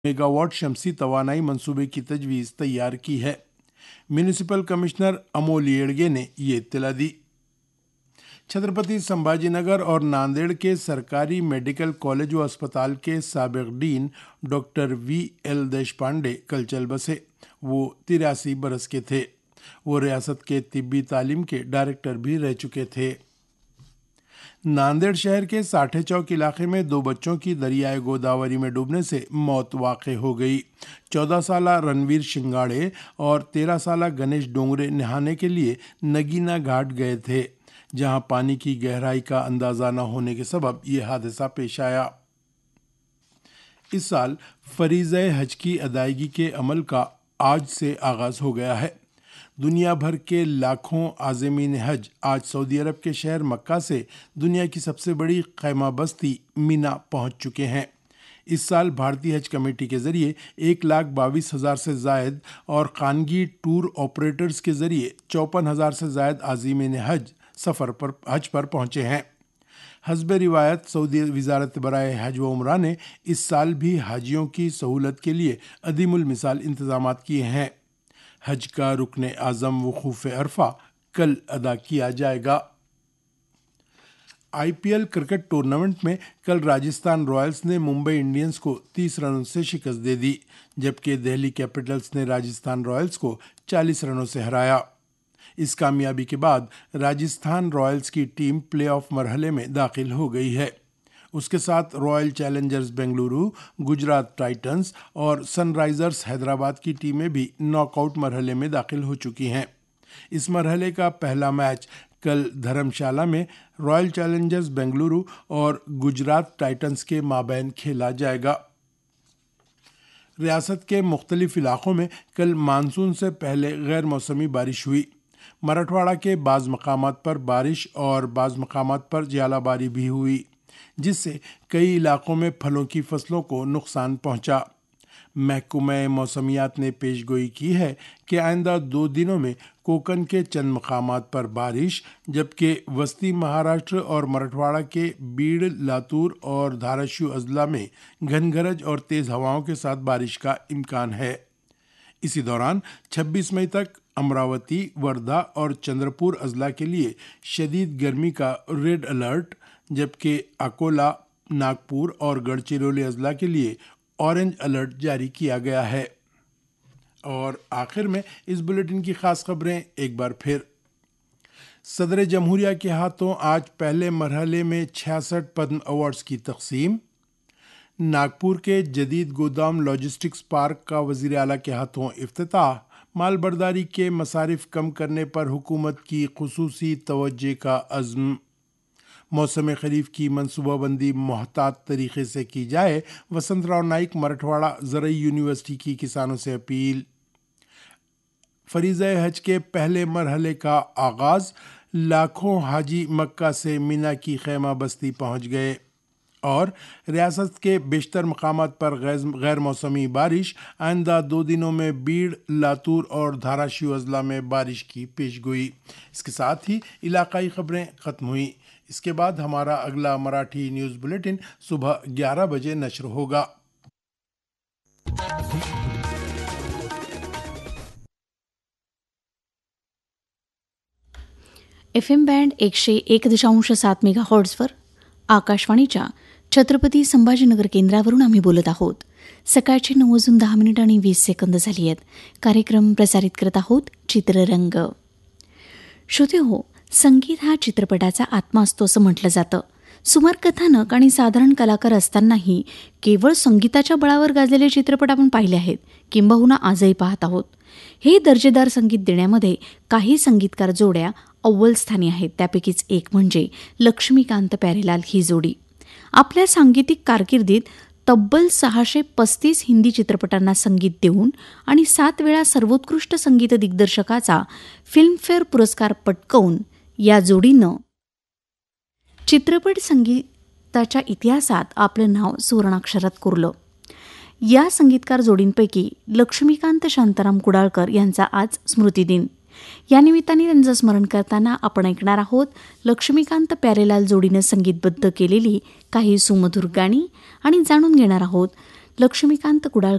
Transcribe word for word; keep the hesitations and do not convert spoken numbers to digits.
Megawatt शमसी तवानाई मंसूबे की तजवीज़ तैयार की है। म्यूनिसिपल कमिश्नर अमोल येड़गे ने ये इत्तला दी। छत्रपति संभाजीनगर और नांदेड़ के सरकारी मेडिकल कॉलेज व अस्पताल के साबिक dean doctor V L Deshpande कल चल बसे। वो तिरासी बरस के थे। वो रियासत के तिब्बी तालीम के डायरेक्टर भी रह चुके थे। नांदेड़ शहर के साठे चौक इलाके में दो बच्चों की दरियाए गोदावरी में डूबने से मौत वाक़े हो गई। चौदह साला रणवीर शिंगाड़े और तेरह साला गणेश डोंगरे नहाने के लिए नगीना घाट गए थे, जहां पानी की गहराई का अंदाजा न होने के सबब ये हादसा पेश आया। इस साल फरीज़े हज की अदायगी के अमल का आज से आगाज हो गया है। दुनिया भर के लाखों आज़मीन हज आज सऊदी अरब के शहर मक्का से दुनिया की सबसे बड़ी खैमा बस्ती मीना पहुंच चुके हैं। इस साल भारतीय हज कमेटी के जरिए एक लाख बाईस हजार से जायद और खानगी टूर ऑपरेटर्स के जरिए चौपन हजार से जायद आज़मीन हज सफ़र पर हज पर पहुंचे हैं। हस्ब रिवायत सऊदी वजारत बराए हज व उमरा ने इस साल भी हाजियों की सहूलत के लिए अदीमुल मिसाल इंतजाम किए हैं। हज का रुकन आज़म वक़ूफ़ अरफा कल अदा किया जाएगा। आईपीएल क्रिकेट टूर्नामेंट में कल राजस्थान रॉयल्स ने मुंबई इंडियंस को तीस रनों से शिकस्त दे दी, जबकि दिल्ली कैपिटल्स ने राजस्थान रॉयल्स को चालीस रनों से हराया। इस कामयाबी के बाद राजस्थान रॉयल्स की टीम प्लेऑफ मरहले में दाखिल हो गई है। उसके साथ royal Challengers Bengaluru, Gujarat Titans और सनराइजर्स हैदराबाद की टीमें भी नॉकआउट मरहले में दाखिल हो चुकी हैं। इस मरहले का पहला मैच कल धर्मशाला में रॉयल चैलेंजर्स बेंगलुरु और गुजरात टाइटंस के माबैन खेला जाएगा। रियासत के मुख्तलिफ इलाकों में कल मानसून से पहले गैर मौसमी बारिश हुई। मराठवाड़ा के बाज़ मकामात पर बारिश और बाज़ मकामात पर ज़्यादाबारी भी हुई, जिससे कई इलाकों में फलों की फसलों को नुकसान पहुंचा। महकमा मौसमियात ने पेशगोई की है कि आइंदा दो दिनों में कोकन के चंद मकामात पर बारिश, जबकि वस्ती महाराष्ट्र और मराठवाड़ा के बीड़, लातूर और धाराशिव अजला में घनगरज और तेज़ हवाओं के साथ बारिश का इम्कान है। इसी दौरान छब्बीस मई तक अमरावती, वर्धा और चंद्रपुर अजला के लिए शदीद गर्मी का रेड अलर्ट, जबकि अकोला, नागपुर और गढ़चिरौली अजला के लिए ऑरेंज अलर्ट जारी किया गया है। और आखिर में इस बुलेटिन की खास खबरें एक बार फिर। सदर जमहूरिया के हाथों आज पहले मरहले में छियासठ पद्म अवार्ड्स की तकसीम। नागपुर के जदीद गोदाम लॉजिस्टिक्स पार्क का वज़ीर आला के हाथों इफ्तिताह। माल बर्दारी के मसारिफ कम करने पर हुकूमत की खुसूसी तवज्जो का अज़्म। मौसम खरीफ की मनसूबाबंदी मोहतात तरीके से की जाए, वसंतराव नाइक मराठवाड़ा ज़रई यूनिवर्सिटी की किसानों से अपील। फरीज़े हज के पहले मरहले का आगाज़, लाखों हाजी मक्का से मीना की खैमा बस्ती पहुँच गए। और रियासत के बेशतर मकामात पर गैर मौसमी बारिश, आइंदा दो दिनों में बीड़, लातूर और धाराशिव अजला में बारिश की पेशगोई। इसके साथ ही इलाकाई खबरें ख़त्म हुई। इसके बाद हमारा अगला मराठी न्यूज़ बुलेटिन सुबह ग्यारह बजे नश्र होगा। एफ एम बँड एकशे एक दशांश सात मेगा हॉर्ट्सवर आकाशवाणीच्या छत्रपती संभाजीनगर केंद्रावरून आम्ही बोलत आहोत। सकाळचे नऊ वाजून दहा मिनिट आणि वीस सेकंद झाली आहेत। कार्यक्रम प्रसारित करत आहोत चित्ररंग। श्रोते हो, संगीत हा चित्रपटाचा आत्मा असतो असं म्हटलं जातं। सुमार कथानक आणि साधारण कलाकार असतानाही केवळ संगीताच्या बळावर गाजलेले चित्रपट आपण पाहिले आहेत, किंबहुना आजही पाहत आहोत। हे दर्जेदार संगीत देण्यामध्ये काही संगीतकार जोड्या अव्वल स्थानी आहेत। त्यापैकीच एक म्हणजे लक्ष्मीकांत प्यारेलाल ही जोडी। आपल्या सांगीतिक कारकिर्दीत तब्बल सहाशे पस्तीस हिंदी चित्रपटांना संगीत देऊन आणि सात वेळा सर्वोत्कृष्ट संगीत दिग्दर्शकाचा फिल्मफेअर पुरस्कार पटकावून या जोडीनं चित्रपट संगीताच्या इतिहासात आपलं नाव सुवर्णाक्षरात कोरलं। या संगीतकार जोडींपैकी लक्ष्मीकांत शांताराम कुडाळकर यांचा आज स्मृतिदिन। या निमित्ताने त्यांचं स्मरण करताना आपण ऐकणार आहोत लक्ष्मीकांत प्यारेलाल जोडीनं संगीतबद्ध केलेली काही सुमधुर गाणी आणि जाणून घेणार आहोत लक्ष्मीकांत कुडाळकर